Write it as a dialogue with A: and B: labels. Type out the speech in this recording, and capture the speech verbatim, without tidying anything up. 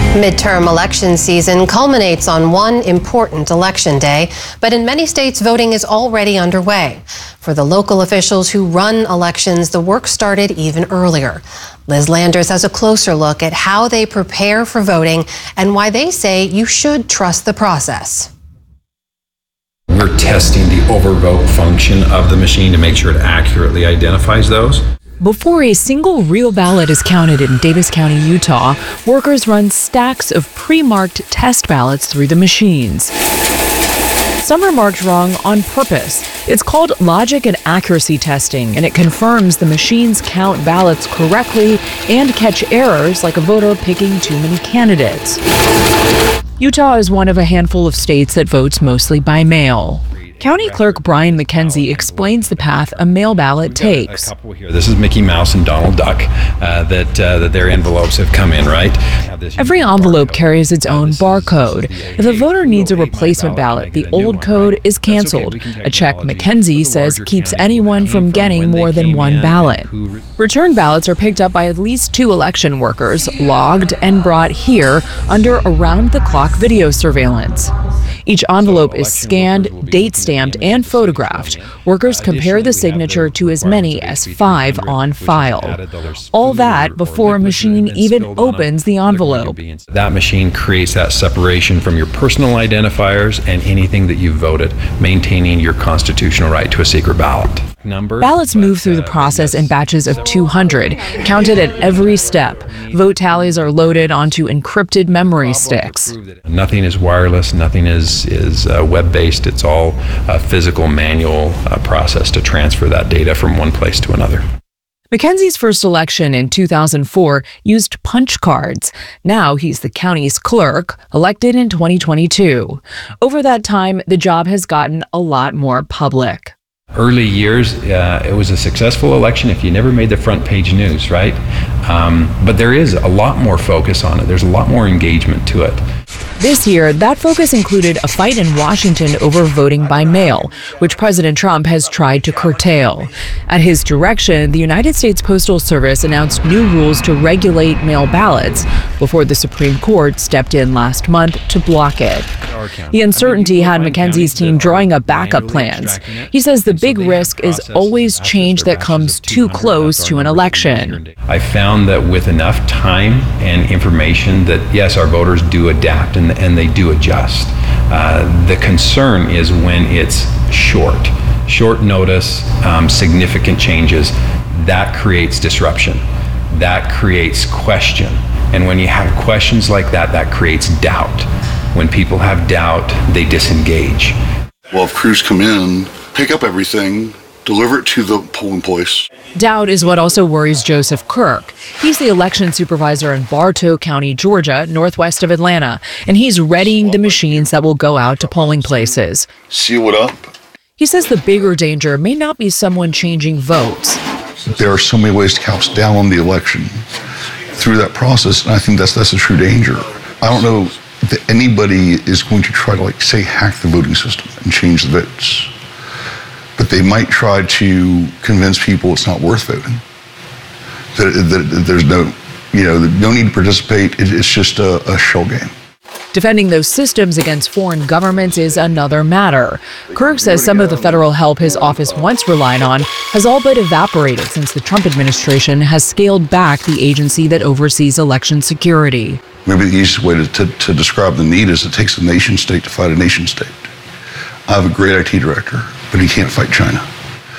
A: Midterm election season culminates on one important election day, but in many states, voting is already underway. For the local officials who run elections, the work started even earlier. Liz Landers has a closer look at how they prepare for voting and why they say you should trust the process.
B: We're testing the overvote function of the machine to make sure it accurately identifies those.
C: Before a single real ballot is counted in Davis County, Utah, workers run stacks of pre-marked test ballots through the machines. Some are marked wrong on purpose. It's called logic and accuracy testing, and it confirms the machines count ballots correctly and catch errors like a voter picking too many candidates. Utah is one of a handful of states that votes mostly by mail. County Clerk Brian McKenzie explains the path a mail ballot takes.
B: A couple here. This is Mickey Mouse and Donald Duck, uh, that uh, that their envelopes have come in, right?
C: Every envelope carries its own barcode. If a voter needs a replacement ballot, the old code is canceled. A check McKenzie says keeps anyone from getting more than one ballot. Return ballots are picked up by at least two election workers, logged and brought here under around-the-clock video surveillance. Each envelope is scanned, date-stamped, and photographed. Workers compare the signature to as many as five on file. All that before a machine even opens the envelope.
B: That machine creates that separation from your personal identifiers and anything that you voted, maintaining your constitutional right to a secret ballot. Number,
C: Ballots move through the process in batches of two hundred, counted at every step. Vote tallies are loaded onto encrypted memory sticks.
B: Nothing is wireless, nothing is, is uh, web-based. It's all a physical, manual uh, process to transfer that data from one place to another.
C: McKenzie's first election in two thousand four used punch cards. Now he's the county's clerk, elected in twenty twenty-two. Over that time, the job has gotten a lot more public.
B: Early years, uh, it was a successful election if you never made the front page news, right? Um, but there is a lot more focus on it. There's a lot more engagement to it.
C: This year, that focus included a fight in Washington over voting by mail, which President Trump has tried to curtail. At his direction, the United States Postal Service announced new rules to regulate mail ballots before the Supreme Court stepped in last month to block it. The uncertainty had McKenzie's team drawing up backup plans. He says the big risk is always change that comes too close to an election.
B: I found that with enough time and information that, yes, our voters do adapt and, and they do adjust. Uh, the concern is when it's short. Short notice, um, significant changes, that creates disruption. That creates question. And when you have questions like that, that creates doubt. When people have doubt, they disengage.
D: Well, if crews come in, pick up everything, deliver it to the polling place.
C: Doubt is what also worries Joseph Kirk. He's the election supervisor in Bartow County, Georgia, northwest of Atlanta, and he's readying the machines that will go out to polling places.
D: Seal it up.
C: He says the bigger danger may not be someone changing votes.
D: There are so many ways to cast down on the election through that process, and I think that's that's a true danger. I don't know that anybody is going to try to, like, say, hack the voting system and change the votes. But they might try to convince people it's not worth voting. That, that there's no, you know, no need to participate. It, it's just a, a shell game.
C: Defending those systems against foreign governments is another matter. Kirk says some of the federal help his office once relied on has all but evaporated since the Trump administration has scaled back the agency that oversees election security.
D: Maybe the easiest way to, to, to describe the need is it takes a nation state to fight a nation state. I have a great I T director, but he can't fight China.